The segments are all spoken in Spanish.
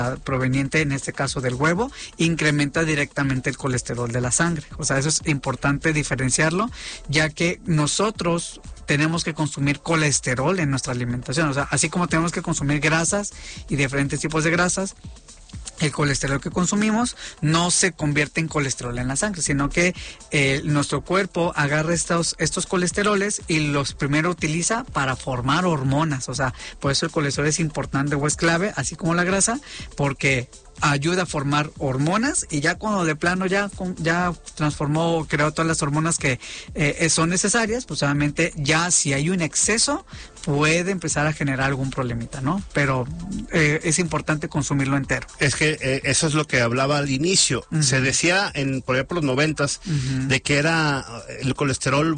proveniente en este caso del huevo, incrementa directamente el colesterol de la sangre. O sea, eso es importante diferenciarlo, ya que nosotros tenemos que consumir colesterol en nuestra alimentación. O sea, así como tenemos que consumir grasas y diferentes tipos de grasas, el colesterol que consumimos no se convierte en colesterol en la sangre, sino que nuestro cuerpo agarra estos colesteroles y los primero utiliza para formar hormonas. O sea, por eso el colesterol es importante o es clave, así como la grasa, porque ayuda a formar hormonas, y ya cuando de plano ya transformó, creó todas las hormonas que son necesarias, pues obviamente ya si hay un exceso puede empezar a generar algún problemita, ¿no? Pero es importante consumirlo entero. Es que eso es lo que hablaba al inicio. Se decía por ejemplo, los 90s, de que era el colesterol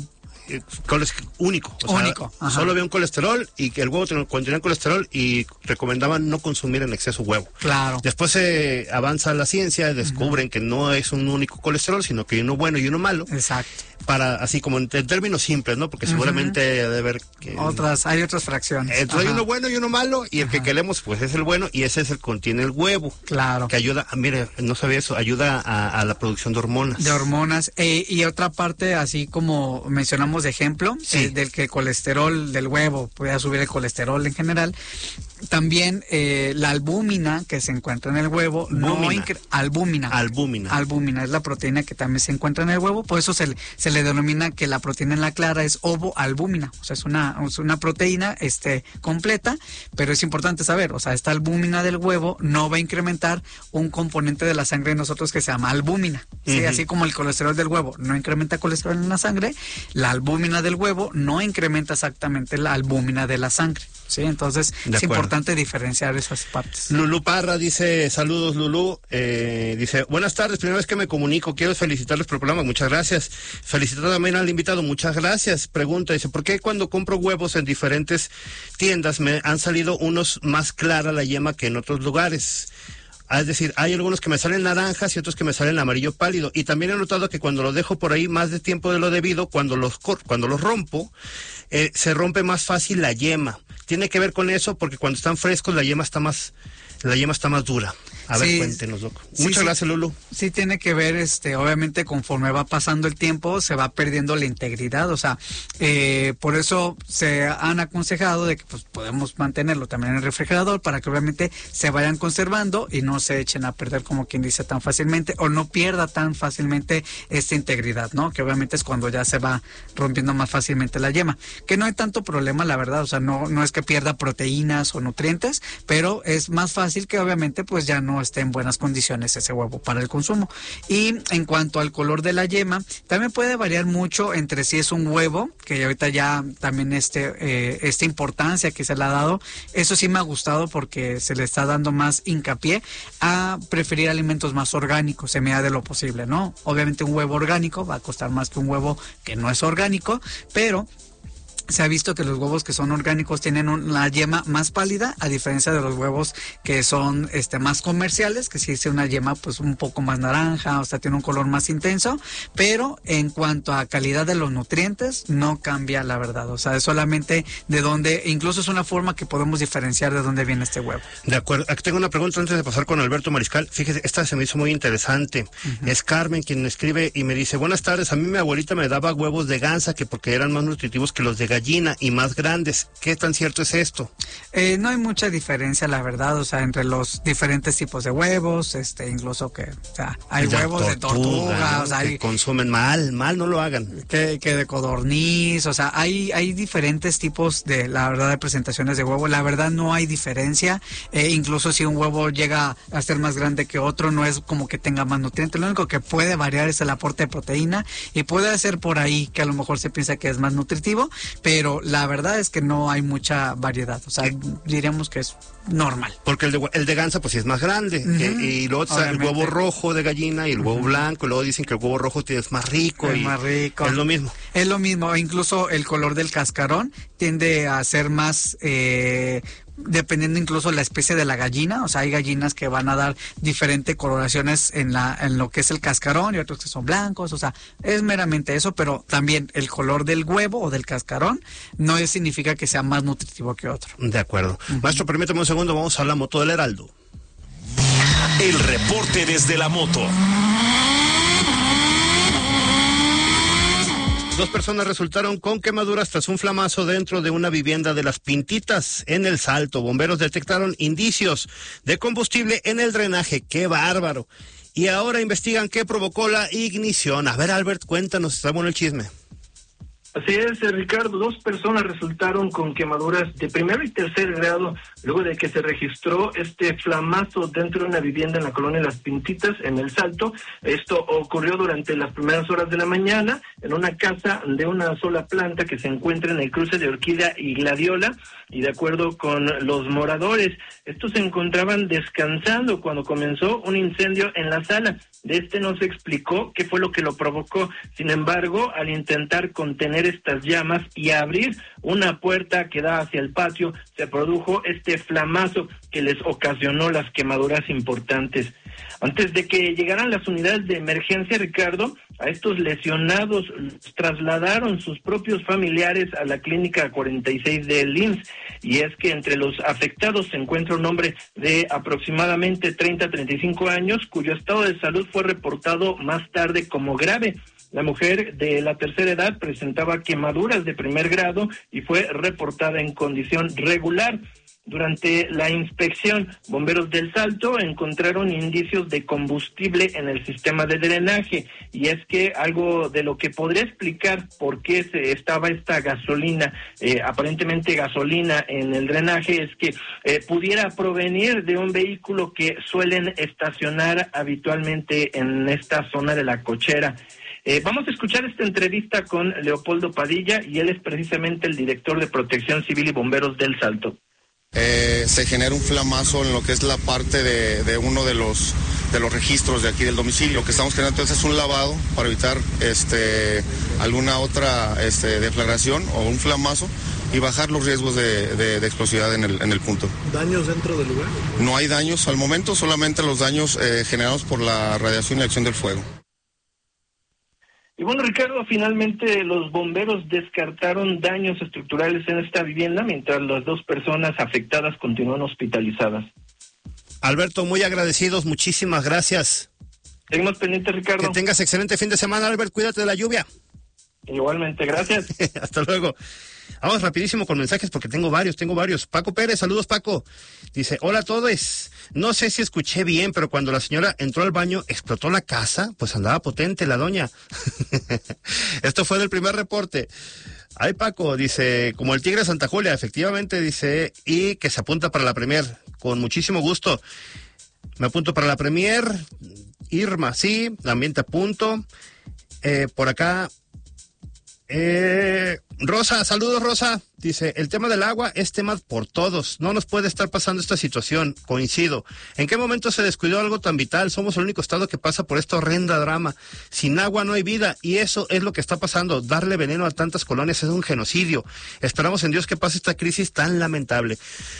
único. Solo había un colesterol y que el huevo contenía colesterol, y recomendaban no consumir en exceso huevo. Claro. Después se avanza la ciencia y descubren que no es un único colesterol, sino que hay uno bueno y uno malo. Exacto. Para, así como en términos simples, ¿no? Porque seguramente debe haber que hay otras fracciones. Entonces hay uno bueno y uno malo, y el que queremos pues es el bueno, y ese es el que contiene el huevo. Claro. Que ayuda, mire, no sabía eso, ayuda a la producción de hormonas. Y otra parte, así como mencionamos de ejemplo, del que el colesterol del huevo puede subir el colesterol en general, también la albúmina que se encuentra en el huevo, albúmina es la proteína que también se encuentra en el huevo, por eso se le denomina que la proteína en la clara es ovoalbúmina. O sea, es una proteína completa, pero es importante saber, o sea, esta albúmina del huevo no va a incrementar un componente de la sangre de nosotros que se llama albúmina, ¿sí? Así como el colesterol del huevo no incrementa colesterol en la sangre, la albúmina del huevo no incrementa exactamente la albúmina de la sangre. Sí, entonces es importante diferenciar esas partes. Lulú Parra dice, saludos Lulú, dice, buenas tardes, primera vez que me comunico, quiero felicitarles por el programa, muchas gracias. Felicitar también al invitado, muchas gracias. Pregunta, dice, ¿por qué cuando compro huevos en diferentes tiendas me han salido unos más clara la yema que en otros lugares? Es decir, hay algunos que me salen naranjas y otros que me salen amarillo pálido. Y también he notado que cuando los dejo por ahí más de tiempo de lo debido, cuando los rompo, se rompe más fácil la yema. Tiene que ver con eso, porque cuando están frescos la yema está más dura. A ver, cuéntenos, loco. Muchas gracias, Lulu. Sí tiene que ver, obviamente conforme va pasando el tiempo se va perdiendo la integridad, o sea, por eso se han aconsejado de que pues podemos mantenerlo también en el refrigerador para que obviamente se vayan conservando y no se echen a perder, como quien dice, tan fácilmente, o no pierda tan fácilmente esta integridad, ¿no? Que obviamente es cuando ya se va rompiendo más fácilmente la yema, que no hay tanto problema, la verdad, o sea, no es que pierda proteínas o nutrientes, pero es más fácil que obviamente pues ya no esté en buenas condiciones ese huevo para el consumo. Y en cuanto al color de la yema, también puede variar mucho entre si es un huevo, que ahorita ya también esta importancia que se le ha dado, eso sí me ha gustado porque se le está dando más hincapié a preferir alimentos más orgánicos en medida de lo posible, ¿no? Obviamente un huevo orgánico va a costar más que un huevo que no es orgánico, pero se ha visto que los huevos que son orgánicos tienen una yema más pálida, a diferencia de los huevos que son más comerciales, que sí es una yema pues un poco más naranja, o sea, tiene un color más intenso, pero en cuanto a calidad de los nutrientes no cambia, la verdad, o sea, es solamente de dónde, incluso es una forma que podemos diferenciar de dónde viene este huevo. De acuerdo, aquí tengo una pregunta antes de pasar con Alberto Mariscal. Fíjese, esta se me hizo muy interesante. Es Carmen quien me escribe y me dice, buenas tardes, a mí mi abuelita me daba huevos de gansa que porque eran más nutritivos que los de gallina y más grandes. ¿Qué tan cierto es esto? No hay mucha diferencia, la verdad, o sea, entre los diferentes tipos de huevos, incluso que, o sea, hay huevos de tortuga, ¿no? O sea, que consumen mal no lo hagan. Que de codorniz, o sea, hay diferentes tipos de, la verdad, de presentaciones de huevo. La verdad no hay diferencia, incluso si un huevo llega a ser más grande que otro, no es como que tenga más nutrientes. Lo único que puede variar es el aporte de proteína, y puede ser por ahí que a lo mejor se piensa que es más nutritivo, pero la verdad es que no hay mucha variedad, o sea, diríamos que es normal. Porque el de gansa pues sí es más grande, y luego está el huevo rojo de gallina y el huevo blanco, y luego dicen que el huevo rojo es más rico. Es más rico. Es lo mismo. Es lo mismo, incluso el color del cascarón tiende a ser más, dependiendo incluso la especie de la gallina, o sea, hay gallinas que van a dar diferentes coloraciones en lo que es el cascarón y otros que son blancos, o sea, es meramente eso, pero también el color del huevo o del cascarón no significa que sea más nutritivo que otro. De acuerdo. Maestro, permítame un segundo, vamos a la moto del Heraldo. El reporte desde la moto. 2 personas resultaron con quemaduras tras un flamazo dentro de una vivienda de Las Pintitas en El Salto. Bomberos detectaron indicios de combustible en el drenaje. ¡Qué bárbaro! Y ahora investigan qué provocó la ignición. A ver, Albert, cuéntanos, está bueno el chisme. Así es, Ricardo, 2 personas resultaron con quemaduras de primero y tercer grado luego de que se registró este flamazo dentro de una vivienda en la colonia Las Pintitas, en El Salto. Esto ocurrió durante las primeras horas de la mañana en una casa de una sola planta que se encuentra en el cruce de Orquídea y Gladiola, y de acuerdo con los moradores, estos se encontraban descansando cuando comenzó un incendio en la sala. De este no se explicó qué fue lo que lo provocó. Sin embargo, al intentar contener estas llamas y abrir una puerta que da hacia el patio, se produjo este flamazo que les ocasionó las quemaduras importantes. Antes de que llegaran las unidades de emergencia, Ricardo, a estos lesionados los trasladaron sus propios familiares a la clínica 46 del IMSS, y es que entre los afectados se encuentra un hombre de aproximadamente 30 a 35 años, cuyo estado de salud fue reportado más tarde como grave. La mujer de la tercera edad presentaba quemaduras de primer grado y fue reportada en condición regular. Durante la inspección, bomberos del Salto encontraron indicios de combustible en el sistema de drenaje, y es que algo de lo que podría explicar por qué estaba esta gasolina, aparentemente gasolina en el drenaje, es que pudiera provenir de un vehículo que suelen estacionar habitualmente en esta zona de la cochera. Vamos a escuchar esta entrevista con Leopoldo Padilla, y él es precisamente el director de Protección Civil y Bomberos del Salto. Se genera un flamazo en lo que es la parte de uno de los registros de aquí del domicilio. Lo que estamos generando entonces es un lavado para evitar alguna otra deflagración o un flamazo y bajar los riesgos de explosividad en el punto. ¿Daños dentro del lugar? No hay daños al momento, solamente los daños generados por la radiación y la acción del fuego. Y bueno, Ricardo, finalmente los bomberos descartaron daños estructurales en esta vivienda, mientras las 2 personas afectadas continúan hospitalizadas. Alberto, muy agradecidos, muchísimas gracias. Seguimos pendientes, Ricardo. Que tengas excelente fin de semana, Albert, cuídate de la lluvia. Igualmente, gracias. Hasta luego. Vamos rapidísimo con mensajes porque tengo varios. Paco Pérez, saludos, Paco. Dice, hola a todos. No sé si escuché bien, pero cuando la señora entró al baño, explotó la casa, pues andaba potente la doña. Esto fue del primer reporte. Ay, Paco, dice, como el tigre de Santa Julia, efectivamente, dice, y que se apunta para la premier. Con muchísimo gusto. Me apunto para la premier. Irma, sí, también te apunto. Por acá... Rosa, saludos Rosa, dice, el tema del agua es tema por todos, no nos puede estar pasando esta situación, coincido. ¿En qué momento se descuidó algo tan vital? Somos el único estado que pasa por esta horrenda drama. Sin agua no hay vida, y eso es lo que está pasando. Darle veneno a tantas colonias es un genocidio. Esperamos en Dios que pase esta crisis tan lamentable.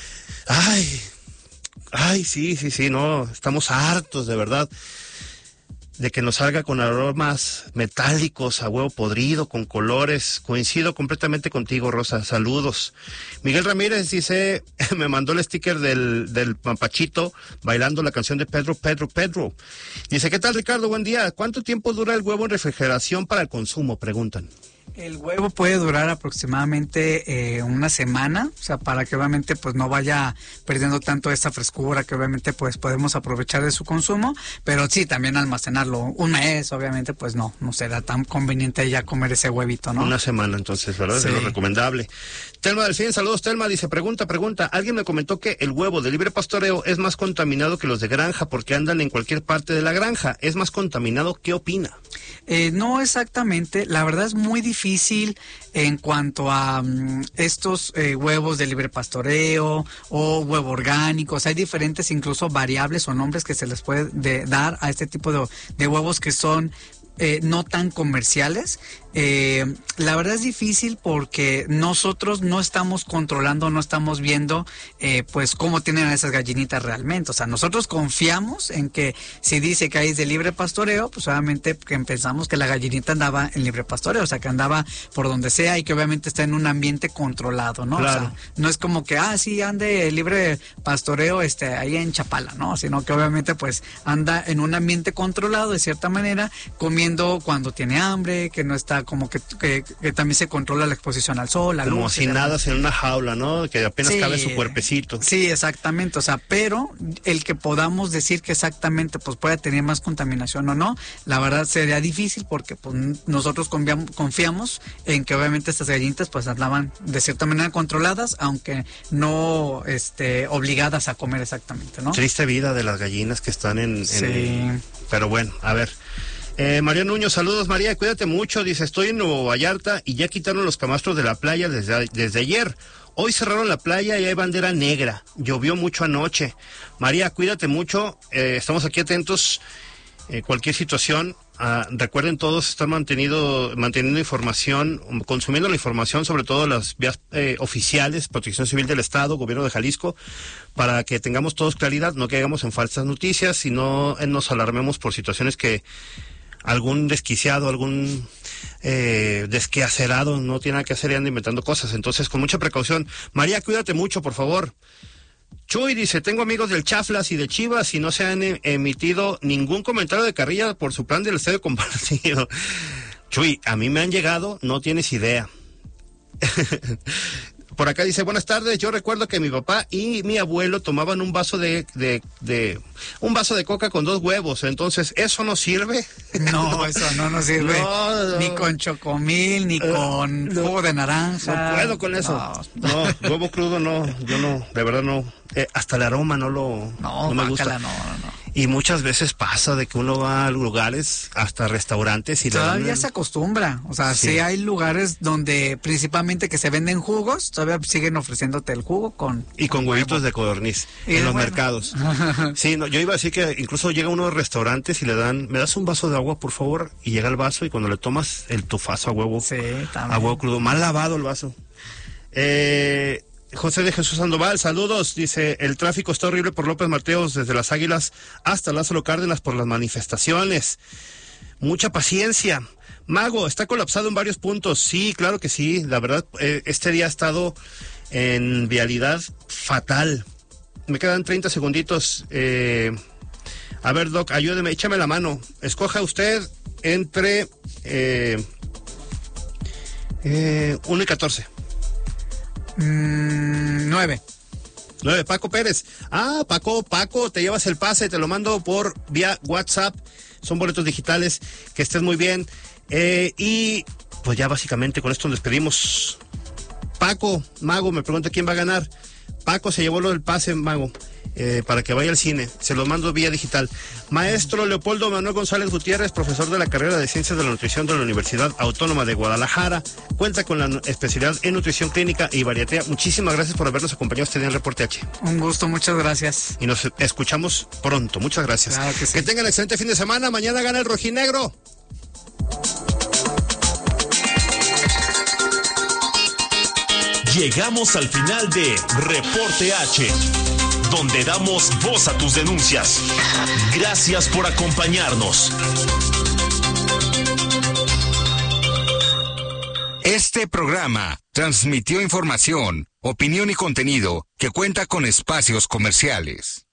Ay, sí, no, estamos hartos de verdad de que nos salga con aromas metálicos, a huevo podrido, con colores. Coincido completamente contigo, Rosa. Saludos. Miguel Ramírez dice, me mandó el sticker del Mampachito bailando la canción de Pedro. Dice, ¿qué tal, Ricardo? Buen día. ¿Cuánto tiempo dura el huevo en refrigeración para el consumo? Preguntan. El huevo puede durar aproximadamente una semana, o sea, para que obviamente pues no vaya perdiendo tanto esta frescura, que obviamente pues podemos aprovechar de su consumo, pero sí, también almacenarlo un mes, obviamente pues no será tan conveniente ya comer ese huevito, ¿no? Una semana entonces, ¿verdad? Sí. Es lo recomendable. Telma Delfín, saludos Telma, dice, pregunta, alguien me comentó que el huevo de libre pastoreo es más contaminado que los de granja porque andan en cualquier parte de la granja, es más contaminado, ¿qué opina? No exactamente, la verdad es muy difícil en cuanto a estos huevos de libre pastoreo o huevo orgánicos. Hay diferentes incluso variables o nombres que se les puede dar a este tipo de huevos que son no tan comerciales. La verdad es difícil porque nosotros no estamos controlando, no estamos viendo pues cómo tienen a esas gallinitas realmente. O sea, nosotros confiamos en que si dice que es de libre pastoreo, pues obviamente pensamos que la gallinita andaba en libre pastoreo, o sea, que andaba por donde sea y que obviamente está en un ambiente controlado, ¿no? Claro. O sea, no es como que, sí, ande libre pastoreo ahí en Chapala, ¿no? Sino que obviamente pues anda en un ambiente controlado de cierta manera, comiendo cuando tiene hambre, que no está como que también se controla la exposición al sol, la luz. Como si nada en una jaula, ¿no? Que apenas cabe su cuerpecito. Sí, exactamente. O sea, pero el que podamos decir que exactamente pues puede tener más contaminación o no, la verdad sería difícil porque pues nosotros confiamos en que obviamente estas gallinitas pues andaban de cierta manera controladas, aunque no obligadas a comer exactamente, ¿no? Triste vida de las gallinas que están Sí. Pero bueno, a ver. María Nuño, saludos María, cuídate mucho, dice, estoy en Nuevo Vallarta y ya quitaron los camastros de la playa desde ayer. Hoy cerraron la playa y hay bandera negra, llovió mucho anoche. María, cuídate mucho, estamos aquí atentos, cualquier situación, recuerden todos estar manteniendo información, consumiendo la información, sobre todo las vías oficiales, Protección Civil del Estado, Gobierno de Jalisco, para que tengamos todos claridad, no caigamos en falsas noticias y no nos alarmemos por situaciones que algún desquiciado, algún desqueacerado no tiene nada que hacer y anda inventando cosas. Entonces, con mucha precaución. María, cuídate mucho, por favor. Chuy dice, tengo amigos del Chaflas y de Chivas y no se han emitido ningún comentario de carrilla por su plan del estadio compartido. Chuy, a mí me han llegado, no tienes idea. Por acá dice, buenas tardes, yo recuerdo que mi papá y mi abuelo tomaban un vaso de coca con 2 huevos, entonces, ¿eso no sirve? No, eso no nos sirve. No. Ni con chocomil, ni con jugo de naranja. No puedo con eso. No, huevo crudo no, yo no, de verdad no. Hasta el aroma no me gusta. No. Y muchas veces pasa de que uno va a lugares, hasta restaurantes y todavía se acostumbra, o sea, sí hay lugares donde principalmente que se venden jugos, todavía siguen ofreciéndote el jugo con huevitos de codorniz en los mercados. Sí, no, yo iba a decir que incluso llega uno a los restaurantes y le dan, ¿me das un vaso de agua, por favor? Y llega el vaso y cuando le tomas el tufazo a huevo, a huevo crudo, mal lavado el vaso. José de Jesús Sandoval, saludos, dice, el tráfico está horrible por López Mateos desde Las Águilas hasta Lázaro Cárdenas por las manifestaciones. Mucha paciencia. Mago, está colapsado en varios puntos. Sí, claro que sí, la verdad, este día ha estado en vialidad fatal. Me quedan 30 segunditos. A ver, Doc, ayúdeme, échame la mano. Escoja usted entre 1 y 14. 9. Paco Pérez. Paco, te llevas el pase, te lo mando por vía WhatsApp. Son boletos digitales. Que estés muy bien. Y pues ya básicamente con esto nos despedimos. Paco, Mago, me pregunta quién va a ganar. Paco se llevó lo del pase, Mago, para que vaya al cine. Se lo mando vía digital. Maestro Leopoldo Manuel González Gutiérrez, profesor de la carrera de Ciencias de la Nutrición de la Universidad Autónoma de Guadalajara. Cuenta con la especialidad en Nutrición Clínica y Bariatría. Muchísimas gracias por habernos acompañado este día en Reporte H. Un gusto, muchas gracias. Y nos escuchamos pronto. Muchas gracias. Claro que sí. Que tengan excelente fin de semana. Mañana gana el rojinegro. Llegamos al final de Reporte H, donde damos voz a tus denuncias. Gracias por acompañarnos. Este programa transmitió información, opinión y contenido que cuenta con espacios comerciales.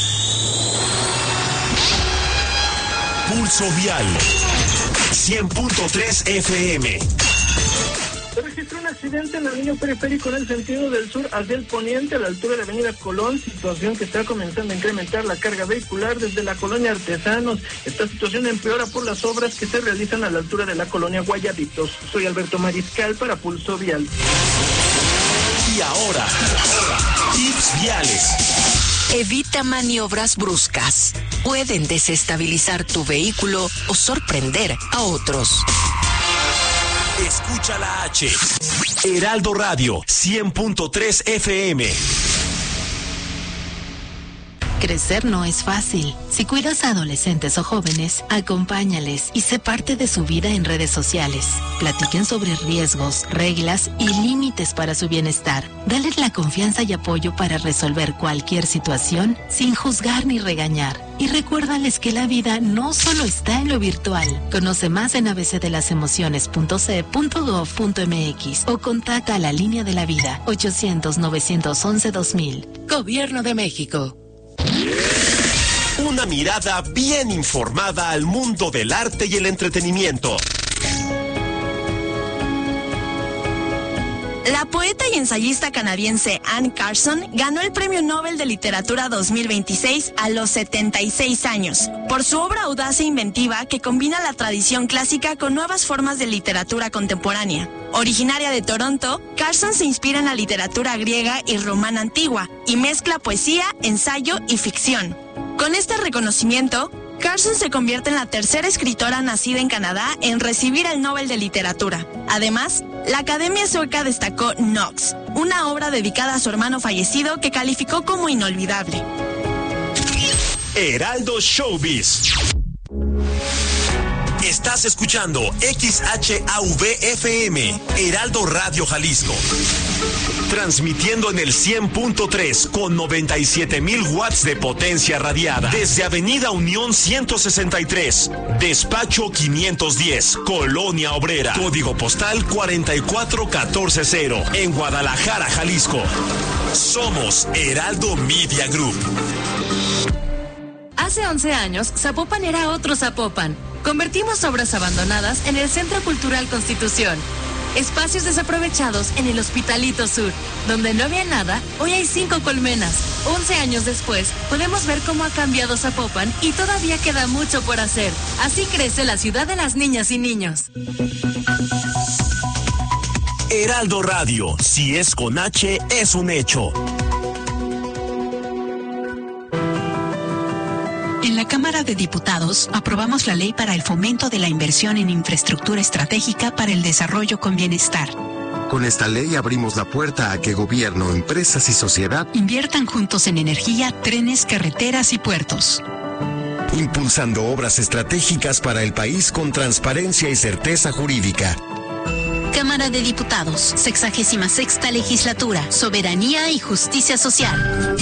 Pulso Vial 100.3 FM. Se registró un accidente en el anillo periférico en el sentido del sur hacia el poniente a la altura de Avenida Colón, situación que está comenzando a incrementar la carga vehicular desde la colonia Artesanos. Esta situación empeora por las obras que se realizan a la altura de la colonia Guayabitos. Soy Alberto Mariscal para Pulso Vial. Y ahora, tips viales. Evita maniobras bruscas. Pueden desestabilizar tu vehículo o sorprender a otros. Escucha la H. Heraldo Radio 100.3 FM. Crecer no es fácil. Si cuidas a adolescentes o jóvenes, acompáñales y sé parte de su vida en redes sociales. Platiquen sobre riesgos, reglas y límites para su bienestar. Dales la confianza y apoyo para resolver cualquier situación sin juzgar ni regañar. Y recuérdales que la vida no solo está en lo virtual. Conoce más en abcdelasemociones.ce.gov.mx o contacta a la Línea de la Vida 800-911-2000. Gobierno de México. Una mirada bien informada al mundo del arte y el entretenimiento. La poeta y ensayista canadiense Anne Carson ganó el Premio Nobel de Literatura 2026 a los 76 años, por su obra audaz e inventiva que combina la tradición clásica con nuevas formas de literatura contemporánea. Originaria de Toronto, Carson se inspira en la literatura griega y romana antigua y mezcla poesía, ensayo y ficción. Con este reconocimiento, Carson se convierte en la tercera escritora nacida en Canadá en recibir el Nobel de Literatura. Además, la Academia Sueca destacó Nox, una obra dedicada a su hermano fallecido que calificó como inolvidable. Heraldo Showbiz. Estás escuchando XHAV-FM, Heraldo Radio Jalisco. Transmitiendo en el 100.3 con 97,000 watts de potencia radiada. Desde Avenida Unión 163, Despacho 510, Colonia Obrera. Código postal 44140, en Guadalajara, Jalisco. Somos Heraldo Media Group. Hace 11 años, Zapopan era otro Zapopan. Convertimos obras abandonadas en el Centro Cultural Constitución. Espacios desaprovechados en el Hospitalito Sur. Donde no había nada, hoy hay 5 colmenas. 11 años después, podemos ver cómo ha cambiado Zapopan y todavía queda mucho por hacer. Así crece la ciudad de las niñas y niños. Heraldo Radio, si es con H, es un hecho. En la Cámara de Diputados aprobamos la ley para el fomento de la inversión en infraestructura estratégica para el desarrollo con bienestar. Con esta ley abrimos la puerta a que gobierno, empresas y sociedad inviertan juntos en energía, trenes, carreteras y puertos. Impulsando obras estratégicas para el país con transparencia y certeza jurídica. Cámara de Diputados, 66ª Legislatura, Soberanía y Justicia Social.